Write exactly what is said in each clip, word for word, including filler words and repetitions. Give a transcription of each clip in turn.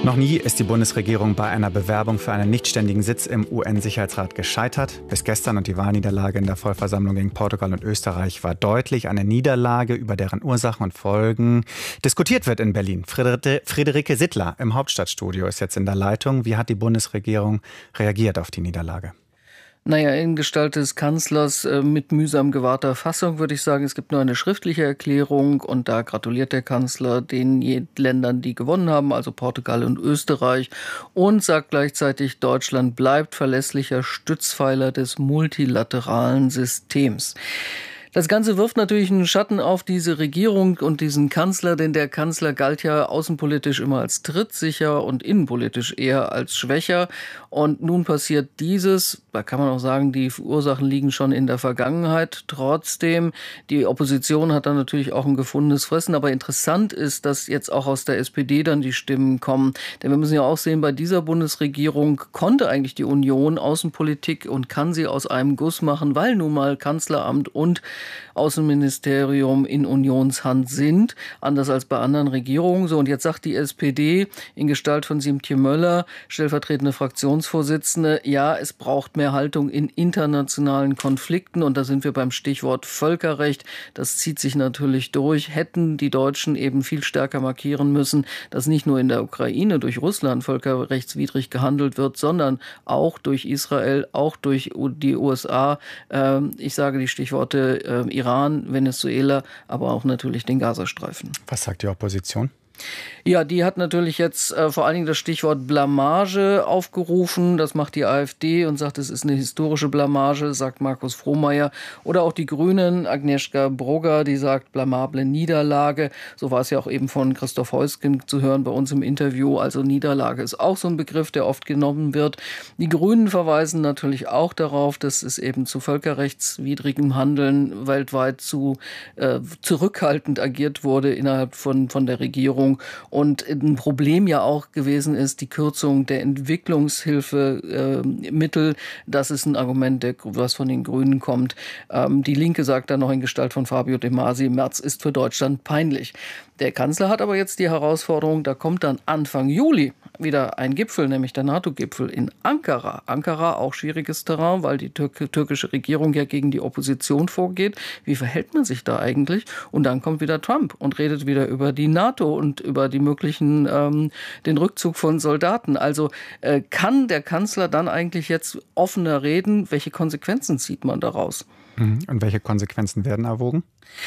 Noch nie ist die Bundesregierung bei einer Bewerbung für einen nichtständigen Sitz im U N-Sicherheitsrat gescheitert. Bis gestern und die Wahlniederlage in der Vollversammlung gegen Portugal und Österreich war deutlich eine Niederlage, über deren Ursachen und Folgen diskutiert wird in Berlin. Friederike Sittler im Hauptstadtstudio ist jetzt in der Leitung. Wie hat die Bundesregierung reagiert auf die Niederlage? Naja, in Gestalt des Kanzlers äh, mit mühsam gewahrter Fassung würde ich sagen, es gibt nur eine schriftliche Erklärung und da gratuliert der Kanzler den Ländern, die gewonnen haben, also Portugal und Österreich, und sagt gleichzeitig, Deutschland bleibt verlässlicher Stützpfeiler des multilateralen Systems. Das Ganze wirft natürlich einen Schatten auf diese Regierung und diesen Kanzler, denn der Kanzler galt ja außenpolitisch immer als trittsicher und innenpolitisch eher als schwächer. Und nun passiert dieses, da kann man auch sagen, die Ursachen liegen schon in der Vergangenheit. Trotzdem, die Opposition hat dann natürlich auch ein gefundenes Fressen. Aber interessant ist, dass jetzt auch aus der S P D dann die Stimmen kommen. Denn wir müssen ja auch sehen, bei dieser Bundesregierung konnte eigentlich die Union Außenpolitik und kann sie aus einem Guss machen, weil nun mal Kanzleramt und Außenministerium in Unionshand sind, anders als bei anderen Regierungen. So, und jetzt sagt die S P D in Gestalt von Siemtje Möller, stellvertretende Fraktionsvorsitzende, ja, es braucht mehr Haltung in internationalen Konflikten. Und da sind wir beim Stichwort Völkerrecht. Das zieht sich natürlich durch. Hätten die Deutschen eben viel stärker markieren müssen, dass nicht nur in der Ukraine durch Russland völkerrechtswidrig gehandelt wird, sondern auch durch Israel, auch durch die U S A. Ich sage die Stichworte Iran, Venezuela, aber auch natürlich den Gazastreifen. Was sagt die Opposition? Ja, die hat natürlich jetzt äh, vor allen Dingen das Stichwort Blamage aufgerufen. Das macht die AfD und sagt, es ist eine historische Blamage, sagt Markus Frohnmayer. Oder auch die Grünen, Agnieszka Brugger, die sagt blamable Niederlage. So war es ja auch eben von Christoph Heusgen zu hören bei uns im Interview. Also Niederlage ist auch so ein Begriff, der oft genommen wird. Die Grünen verweisen natürlich auch darauf, dass es eben zu völkerrechtswidrigem Handeln weltweit zu äh, zurückhaltend agiert wurde innerhalb von, von der Regierung. Und ein Problem ja auch gewesen ist die Kürzung der Entwicklungshilfemittel. Äh, das ist ein Argument, der, was von den Grünen kommt. Ähm, die Linke sagt dann noch in Gestalt von Fabio De Masi, März ist für Deutschland peinlich. Der Kanzler hat aber jetzt die Herausforderung, da kommt dann Anfang Juli wieder ein Gipfel, nämlich der NATO-Gipfel in Ankara. Ankara, auch schwieriges Terrain, weil die Tür- türkische Regierung ja gegen die Opposition vorgeht. Wie verhält man sich da eigentlich? Und dann kommt wieder Trump und redet wieder über die NATO und über die möglichen, ähm, den Rückzug von Soldaten. Also äh, kann der Kanzler dann eigentlich jetzt offener reden? Welche Konsequenzen zieht man daraus? Und welche Konsequenzen werden erwogen?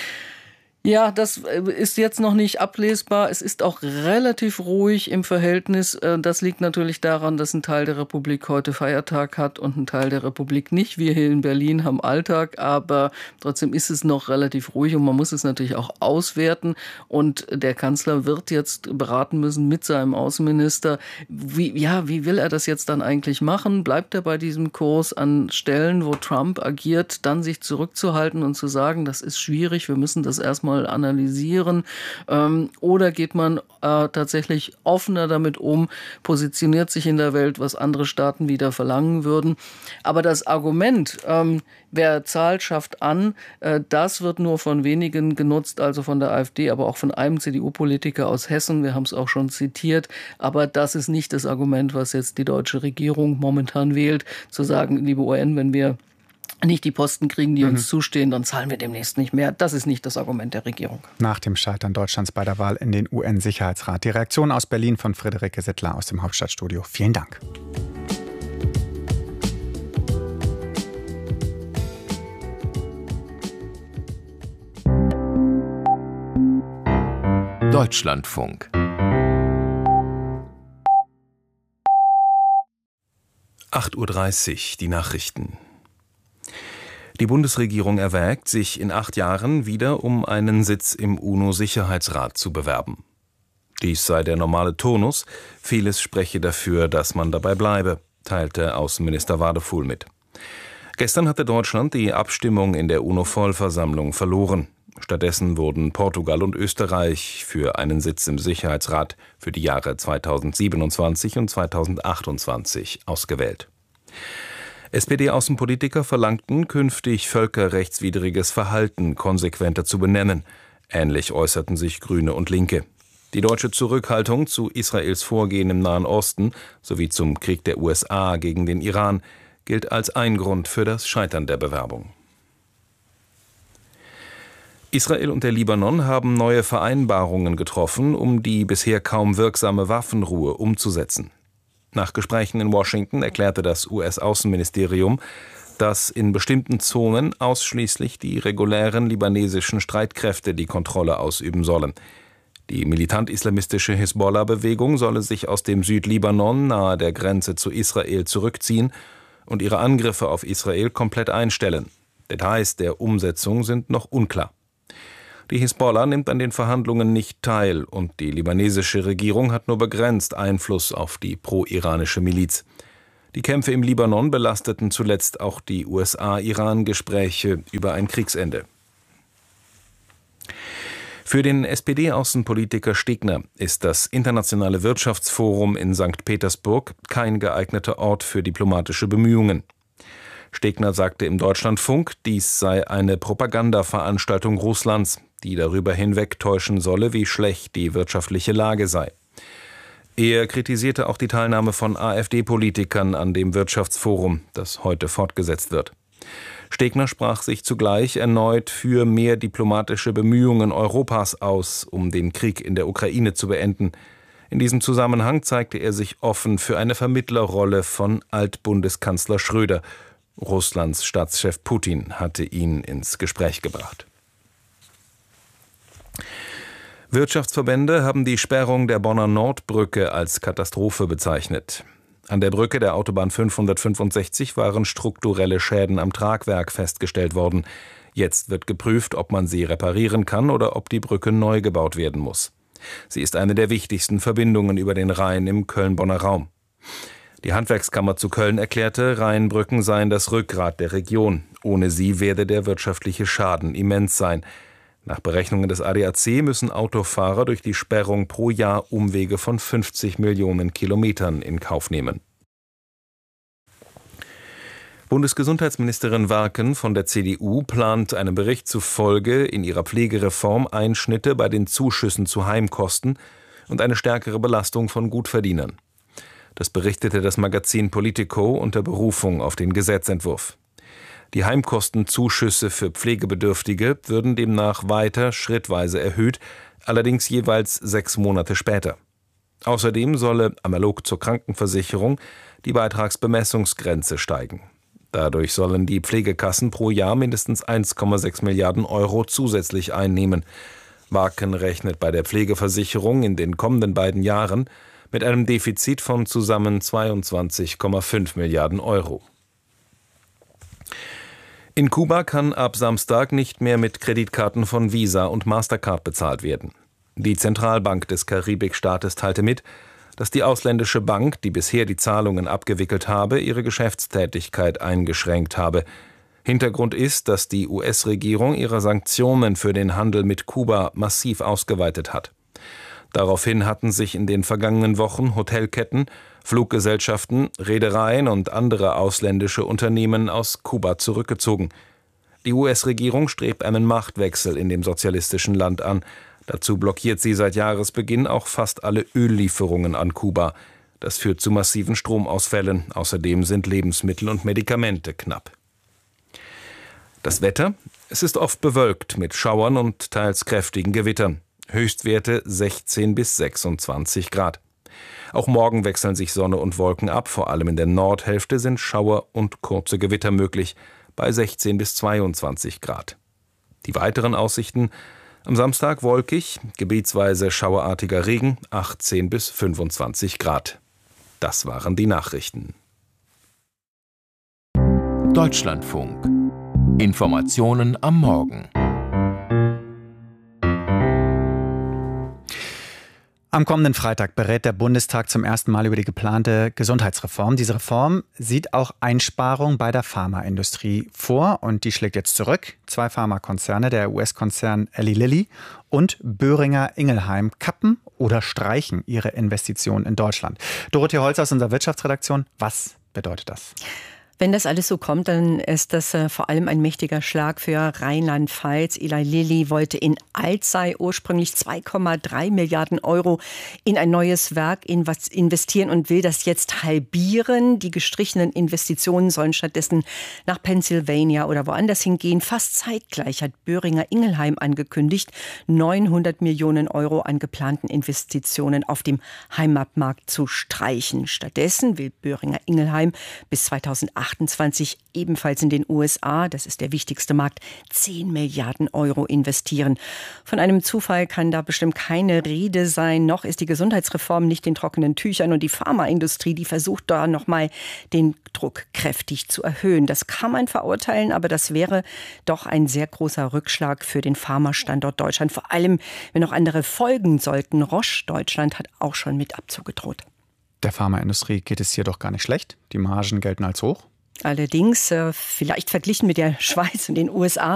Ja, das ist jetzt noch nicht ablesbar. Es ist auch relativ ruhig im Verhältnis. Das liegt natürlich daran, dass ein Teil der Republik heute Feiertag hat und ein Teil der Republik nicht. Wir hier in Berlin haben Alltag, aber trotzdem ist es noch relativ ruhig und man muss es natürlich auch auswerten. Und der Kanzler wird jetzt beraten müssen mit seinem Außenminister. Wie, ja, wie will er das jetzt dann eigentlich machen? Bleibt er bei diesem Kurs an Stellen, wo Trump agiert, dann sich zurückzuhalten und zu sagen, das ist schwierig, wir müssen das erstmal analysieren, ähm, oder geht man äh, tatsächlich offener damit um, positioniert sich in der Welt, was andere Staaten wieder verlangen würden. Aber das Argument, ähm, wer zahlt, schafft an, äh, das wird nur von wenigen genutzt, also von der AfD, aber auch von einem C D U-Politiker aus Hessen, wir haben es auch schon zitiert, aber das ist nicht das Argument, was jetzt die deutsche Regierung momentan wählt, zu sagen, liebe U N, wenn wir nicht die Posten kriegen, die mhm. uns zustehen, dann zahlen wir demnächst nicht mehr. Das ist nicht das Argument der Regierung. Nach dem Scheitern Deutschlands bei der Wahl in den U N-Sicherheitsrat. Die Reaktion aus Berlin von Friederike Sittler aus dem Hauptstadtstudio. Vielen Dank. Deutschlandfunk. acht Uhr dreißig, die Nachrichten. Die Bundesregierung erwägt, sich in acht Jahren wieder um einen Sitz im UNO-Sicherheitsrat zu bewerben. Dies sei der normale Turnus, vieles spreche dafür, dass man dabei bleibe, teilte Außenminister Wadefuhl mit. Gestern hatte Deutschland die Abstimmung in der UNO-Vollversammlung verloren. Stattdessen wurden Portugal und Österreich für einen Sitz im Sicherheitsrat für die Jahre zweitausendsiebenundzwanzig und zweitausendachtundzwanzig ausgewählt. S P D-Außenpolitiker verlangten, künftig völkerrechtswidriges Verhalten konsequenter zu benennen. Ähnlich äußerten sich Grüne und Linke. Die deutsche Zurückhaltung zu Israels Vorgehen im Nahen Osten sowie zum Krieg der U S A gegen den Iran gilt als ein Grund für das Scheitern der Bewerbung. Israel und der Libanon haben neue Vereinbarungen getroffen, um die bisher kaum wirksame Waffenruhe umzusetzen. Nach Gesprächen in Washington erklärte das U S-Außenministerium, dass in bestimmten Zonen ausschließlich die regulären libanesischen Streitkräfte die Kontrolle ausüben sollen. Die militant-islamistische Hisbollah-Bewegung solle sich aus dem Südlibanon nahe der Grenze zu Israel zurückziehen und ihre Angriffe auf Israel komplett einstellen. Details der Umsetzung sind noch unklar. Die Hisbollah nimmt an den Verhandlungen nicht teil und die libanesische Regierung hat nur begrenzt Einfluss auf die pro-iranische Miliz. Die Kämpfe im Libanon belasteten zuletzt auch die U S A-Iran-Gespräche über ein Kriegsende. Für den S P D-Außenpolitiker Stegner ist das Internationale Wirtschaftsforum in Sankt Petersburg kein geeigneter Ort für diplomatische Bemühungen. Stegner sagte im Deutschlandfunk, dies sei eine Propagandaveranstaltung Russlands, die darüber hinwegtäuschen solle, wie schlecht die wirtschaftliche Lage sei. Er kritisierte auch die Teilnahme von AfD-Politikern an dem Wirtschaftsforum, das heute fortgesetzt wird. Stegner sprach sich zugleich erneut für mehr diplomatische Bemühungen Europas aus, um den Krieg in der Ukraine zu beenden. In diesem Zusammenhang zeigte er sich offen für eine Vermittlerrolle von Altbundeskanzler Schröder. Russlands Staatschef Putin hatte ihn ins Gespräch gebracht. Wirtschaftsverbände haben die Sperrung der Bonner Nordbrücke als Katastrophe bezeichnet. An der Brücke der Autobahn fünfhundertfünfundsechzig waren strukturelle Schäden am Tragwerk festgestellt worden. Jetzt wird geprüft, ob man sie reparieren kann oder ob die Brücke neu gebaut werden muss. Sie ist eine der wichtigsten Verbindungen über den Rhein im Köln-Bonner Raum. Die Handwerkskammer zu Köln erklärte, Rheinbrücken seien das Rückgrat der Region. Ohne sie werde der wirtschaftliche Schaden immens sein. Nach Berechnungen des A D A C müssen Autofahrer durch die Sperrung pro Jahr Umwege von fünfzig Millionen Kilometern in Kauf nehmen. Bundesgesundheitsministerin Warken von der C D U plant einem Bericht zufolge in ihrer Pflegereform Einschnitte bei den Zuschüssen zu Heimkosten und eine stärkere Belastung von Gutverdienern. Das berichtete das Magazin Politico unter Berufung auf den Gesetzentwurf. Die Heimkostenzuschüsse für Pflegebedürftige würden demnach weiter schrittweise erhöht, allerdings jeweils sechs Monate später. Außerdem solle, analog zur Krankenversicherung, die Beitragsbemessungsgrenze steigen. Dadurch sollen die Pflegekassen pro Jahr mindestens eins Komma sechs Milliarden Euro zusätzlich einnehmen. Warken rechnet bei der Pflegeversicherung in den kommenden beiden Jahren mit einem Defizit von zusammen zweiundzwanzig Komma fünf Milliarden Euro. In Kuba kann ab Samstag nicht mehr mit Kreditkarten von Visa und Mastercard bezahlt werden. Die Zentralbank des Karibikstaates teilte mit, dass die ausländische Bank, die bisher die Zahlungen abgewickelt habe, ihre Geschäftstätigkeit eingeschränkt habe. Hintergrund ist, dass die U S-Regierung ihre Sanktionen für den Handel mit Kuba massiv ausgeweitet hat. Daraufhin hatten sich in den vergangenen Wochen Hotelketten, Fluggesellschaften, Reedereien und andere ausländische Unternehmen aus Kuba zurückgezogen. Die U S-Regierung strebt einen Machtwechsel in dem sozialistischen Land an. Dazu blockiert sie seit Jahresbeginn auch fast alle Öllieferungen an Kuba. Das führt zu massiven Stromausfällen. Außerdem sind Lebensmittel und Medikamente knapp. Das Wetter? Es ist oft bewölkt mit Schauern und teils kräftigen Gewittern. Höchstwerte sechzehn bis sechsundzwanzig Grad. Auch morgen wechseln sich Sonne und Wolken ab. Vor allem in der Nordhälfte sind Schauer und kurze Gewitter möglich, bei sechzehn bis zweiundzwanzig Grad. Die weiteren Aussichten: am Samstag wolkig, gebietsweise schauerartiger Regen, achtzehn bis fünfundzwanzig Grad. Das waren die Nachrichten. Deutschlandfunk. Informationen am Morgen. Am kommenden Freitag berät der Bundestag zum ersten Mal über die geplante Gesundheitsreform. Diese Reform sieht auch Einsparungen bei der Pharmaindustrie vor und die schlägt jetzt zurück. Zwei Pharmakonzerne, der U S-Konzern Eli Lilly und Boehringer Ingelheim, kappen oder streichen ihre Investitionen in Deutschland. Dorothee Holz aus unserer Wirtschaftsredaktion, was bedeutet das? Wenn das alles so kommt, dann ist das äh, vor allem ein mächtiger Schlag für Rheinland-Pfalz. Eli Lilly wollte in Alzey ursprünglich zwei Komma drei Milliarden Euro in ein neues Werk investieren und will das jetzt halbieren. Die gestrichenen Investitionen sollen stattdessen nach Pennsylvania oder woanders hingehen. Fast zeitgleich hat Boehringer Ingelheim angekündigt, neunhundert Millionen Euro an geplanten Investitionen auf dem Heimatmarkt zu streichen. Stattdessen will Boehringer Ingelheim bis zweitausendachtundzwanzig ebenfalls in den U S A, das ist der wichtigste Markt, zehn Milliarden Euro investieren. Von einem Zufall kann da bestimmt keine Rede sein. Noch ist die Gesundheitsreform nicht in trockenen Tüchern und die Pharmaindustrie, die versucht da nochmal den Druck kräftig zu erhöhen. Das kann man verurteilen, aber das wäre doch ein sehr großer Rückschlag für den Pharmastandort Deutschland. Vor allem, wenn noch andere folgen sollten. Roche Deutschland hat auch schon mit Abzug gedroht. Der Pharmaindustrie geht es hier doch gar nicht schlecht. Die Margen gelten als hoch. Allerdings, vielleicht verglichen mit der Schweiz und den U S A,